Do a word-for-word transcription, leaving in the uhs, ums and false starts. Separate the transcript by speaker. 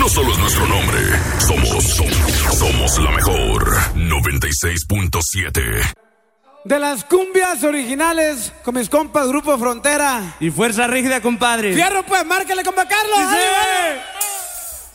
Speaker 1: no solo es nuestro nombre, somos, somos, somos la mejor. noventa y seis punto siete.
Speaker 2: De las cumbias originales con mis compas Grupo Frontera
Speaker 3: y Fuerza Rígida, compadre.
Speaker 2: Fierro, pues, márquele, compa Carlos.
Speaker 3: ¡Sí, sí!